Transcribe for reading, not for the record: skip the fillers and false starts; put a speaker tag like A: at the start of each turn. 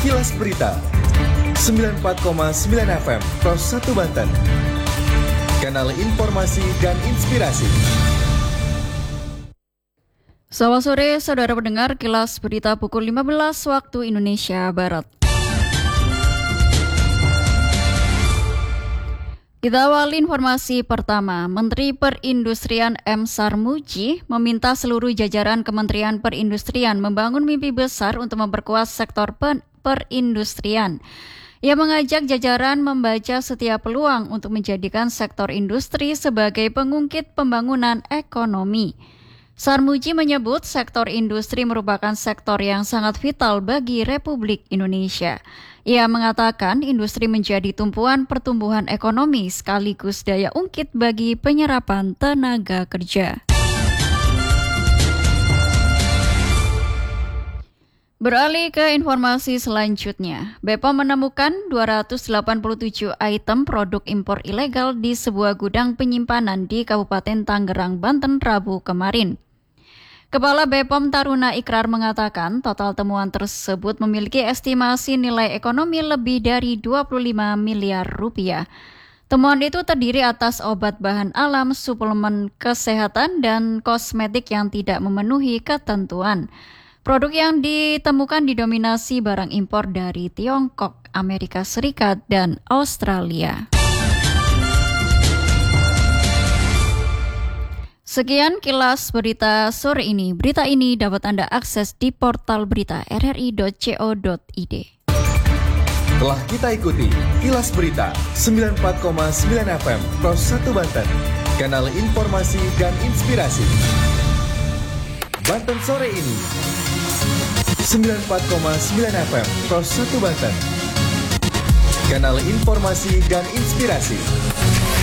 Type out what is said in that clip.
A: Kilas Berita 94,9 FM Pros 1 Banten. Kanal informasi dan inspirasi.
B: Selamat sore, saudara pendengar Kilas Berita pukul 15 waktu Indonesia Barat. Kita awali informasi pertama. Menteri Perindustrian M. Sarmuji meminta seluruh jajaran Kementerian Perindustrian membangun mimpi besar untuk memperkuat sektor perindustrian. Ia mengajak jajaran membaca setiap peluang untuk menjadikan sektor industri sebagai pengungkit pembangunan ekonomi. Sarmuji menyebut sektor industri merupakan sektor yang sangat vital bagi Republik Indonesia. Ia mengatakan industri menjadi tumpuan pertumbuhan ekonomi sekaligus daya ungkit bagi penyerapan tenaga kerja. Beralih ke informasi selanjutnya, BPOM menemukan 287 item produk impor ilegal di sebuah gudang penyimpanan di Kabupaten Tangerang, Banten, Rabu kemarin. Kepala BPOM Taruna Ikrar mengatakan total temuan tersebut memiliki estimasi nilai ekonomi lebih dari 25 miliar rupiah. Temuan itu terdiri atas obat bahan alam, suplemen kesehatan, dan kosmetik yang tidak memenuhi ketentuan. Produk yang ditemukan didominasi barang impor dari Tiongkok, Amerika Serikat, dan Australia. Sekian Kilas Berita sore ini. Berita ini dapat Anda akses di portal berita rri.co.id.
A: Telah kita ikuti Kilas Berita 94,9 FM Pros 1 Banten. Kanal informasi dan inspirasi. Banten sore ini 94,9 FM Pros 1 Banten. Kanal informasi dan inspirasi.